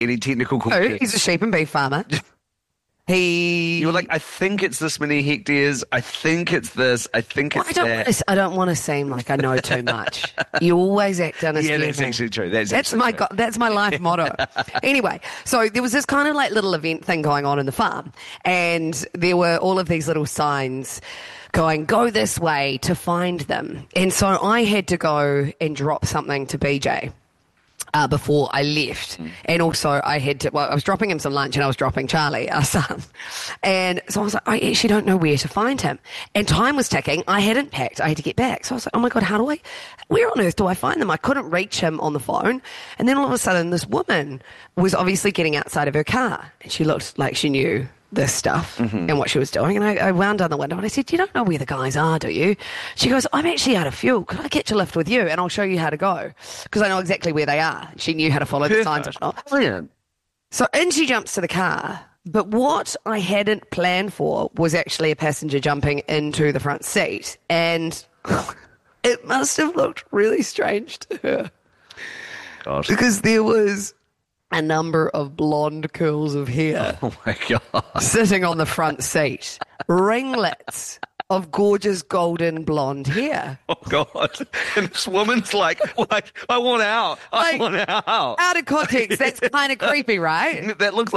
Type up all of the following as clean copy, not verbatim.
any technical Oh, context. he's a sheep and beef farmer. You were like, I think it's this many hectares. I think it's this. I think it's that. I don't want to seem like I know too much. You always act Yeah, that's unassuming. actually true. That's my true. that's my life motto. Anyway, so there was this kind of like little event thing going on in the farm, and there were all of these little signs going, go this way to find them. And so I had to go and drop something to BJ. Before I left. And also I was dropping him some lunch and I was dropping Charlie, our son. And so I was like, I actually don't know where to find him. And time was ticking. I hadn't packed. I had to get back. So I was like, oh my God, where on earth do I find them? I couldn't reach him on the phone. And then all of a sudden this woman was obviously getting outside of her car and she looked like she knew this stuff and what she was doing. And I wound down the window and I said, you don't know where the guys are, do you? She goes, I'm actually out of fuel. Could I get you a lift with you? And I'll show you how to go. Because I know exactly where they are. She knew how to follow the signs. Brilliant. So in she jumps to the car. But what I hadn't planned for was actually a passenger jumping into the front seat. And it must have looked really strange to her. God. Because there was a number of blonde curls of hair Oh my God. sitting on the front seat. Ringlets of gorgeous golden blonde hair. Oh God. And this woman's like, I want out. I want out. Out of context, that's kind of creepy, right? That looks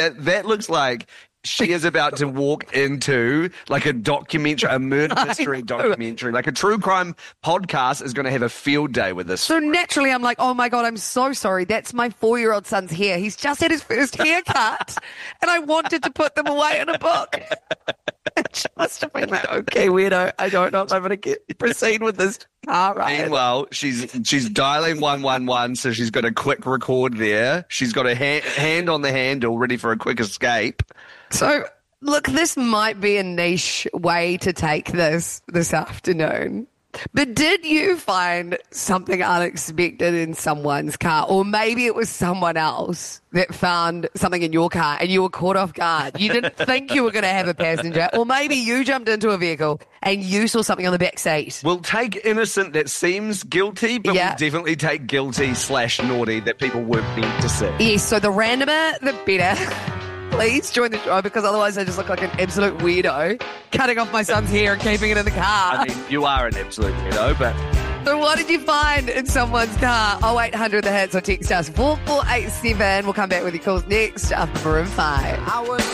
like she is about to walk into like a documentary, a murder mystery documentary, like a true crime podcast is going to have a field day with this. So naturally, I'm like, oh my God, I'm so sorry. That's my 4-year-old son's hair. He's just had his first haircut. And I wanted to put them away in a book. And she must have been like, okay, weirdo. I don't know if I'm going to proceed with this car ride. Meanwhile, she's dialing 111, so she's got a quick record there. She's got a hand on the handle, ready for a quick escape. So, look, this might be a niche way to take this afternoon. But did you find something unexpected in someone's car? Or maybe it was someone else that found something in your car and you were caught off guard. You didn't think you were going to have a passenger. Or maybe you jumped into a vehicle and you saw something on the back seat. We'll take innocent that seems guilty, but Yeah. we'll definitely take guilty/naughty that people weren't meant to see. Yes, so the randomer, the better. Please join the show because otherwise I just look like an absolute weirdo cutting off my son's hair and keeping it in the car. I mean, you are an absolute weirdo, but So what did you find in someone's car? 0800 the hits or text us 4487. We'll come back with your calls next after Maroon 5.